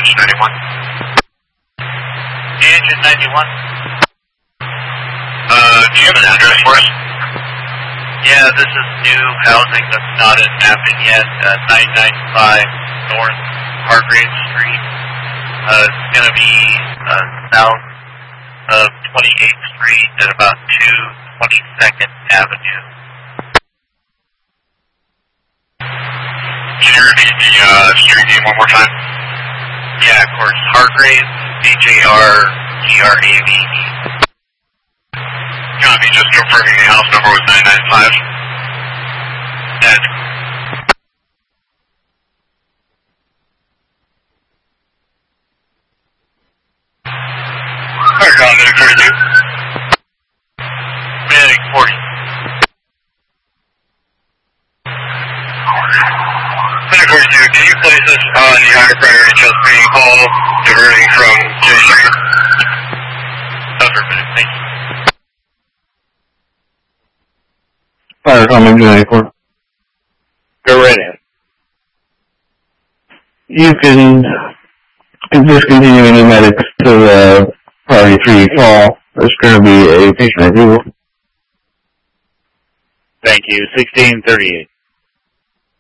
Engine 91. Engine 91. Do you have an address for us? Yeah, this is new housing that's not in mapping yet. 995 North Hargrave Street. It's going to be south of 28th Street at about 222nd Avenue. Can you repeat the street name one more time? Yeah, of course. Hargrave, H-A-R-G-R-A-V-E. Copy, just confirming the house number was 995. That's Medic 42. Medic 40. Medic 42, can you place us on the higher priority chest being call diverting from J Street? Perfect, thank you. Fire coming to 94. Go right in. You can discontinue any medics to the priority 3 call. There's going to be a patient review. Thank you. 1638.